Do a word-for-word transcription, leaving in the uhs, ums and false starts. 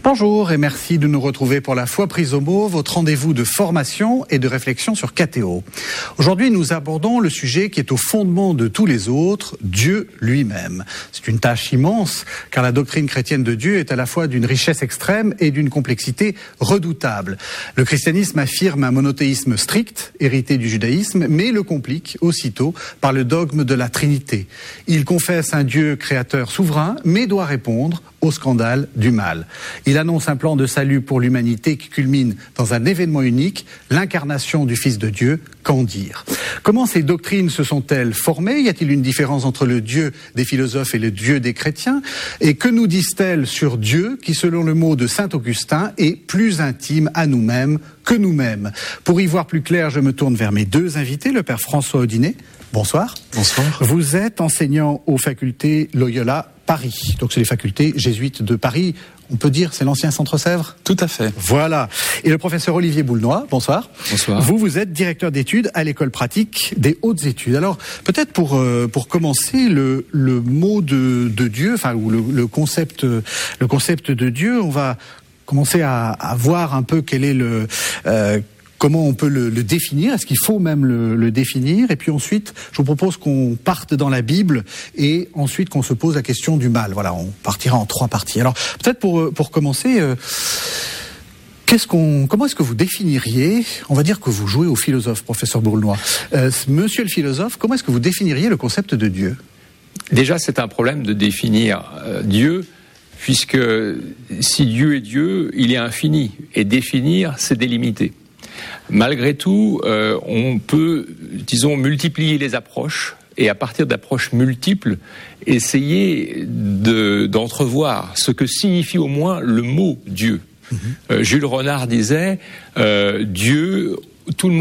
Bonjour et merci de nous retrouver pour la Foi prise au mot, votre rendez-vous de formation et de réflexion sur K T O. Aujourd'hui, nous abordons le sujet qui est au fondement de tous les autres, Dieu lui-même. C'est une tâche immense, car la doctrine chrétienne de Dieu est à la fois d'une richesse extrême et d'une complexité redoutable. Le christianisme affirme un monothéisme strict, hérité du judaïsme, mais le complique aussitôt par le dogme de la Trinité. Il confesse un Dieu créateur souverain, mais doit répondre au scandale du mal. Il annonce un plan de salut pour l'humanité qui culmine dans un événement unique, l'incarnation du Fils de Dieu. Qu'en dire ? Comment ces doctrines se sont-elles formées ? Y a-t-il une différence entre le Dieu des philosophes et le Dieu des chrétiens ? Et que nous disent-elles sur Dieu qui, selon le mot de saint Augustin, est plus intime à nous-mêmes que nous-mêmes ? Pour y voir plus clair, je me tourne vers mes deux invités, le père François Audinet. Bonsoir. Bonsoir. Vous êtes enseignant aux facultés Loyola Paris. Donc c'est les facultés jésuites de Paris. On peut dire c'est l'ancien Centre Sèvres ? Tout à fait. Voilà. Et le professeur Olivier Boulnois, bonsoir. Bonsoir. Vous, vous êtes directeur d'études à l'école pratique des hautes études. Alors, peut-être pour euh, pour commencer, le le mot de de Dieu, enfin ou le, le concept le concept de Dieu, on va commencer à, à voir un peu quel est le euh, comment on peut le, le définir ? Est-ce qu'il faut même le, le définir ? Et puis ensuite, je vous propose qu'on parte dans la Bible et ensuite qu'on se pose la question du mal. Voilà, on partira en trois parties. Alors, peut-être pour pour commencer, euh, qu'est-ce qu'on, comment est-ce que vous définiriez ? On va dire que vous jouez au philosophe, professeur Boulnois. Euh, monsieur le philosophe, comment est-ce que vous définiriez le concept de Dieu ? Déjà, c'est un problème de définir euh, Dieu, puisque si Dieu est Dieu, il est infini, et définir, c'est délimiter. Malgré tout, euh, on peut, disons, multiplier les approches et à partir d'approches multiples, essayer de, d'entrevoir ce que signifie au moins le mot Dieu. Mmh. Euh, Jules Renard disait euh, « Dieu, tout le monde